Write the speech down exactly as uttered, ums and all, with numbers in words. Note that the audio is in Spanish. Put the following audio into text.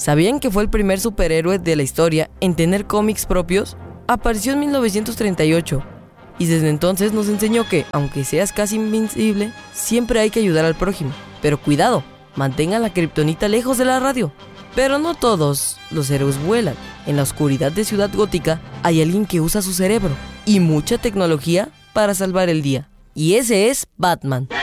¿Sabían que fue el primer superhéroe de la historia en tener cómics propios? Apareció en mil novecientos treinta y ocho y desde entonces nos enseñó que, aunque seas casi invencible, siempre hay que ayudar al prójimo. Pero cuidado, mantengan la kriptonita lejos de la radio. Pero no todos los héroes vuelan. En la oscuridad de Ciudad Gótica hay alguien que usa su cerebro y mucha tecnología para salvar el día. Y ese es Batman.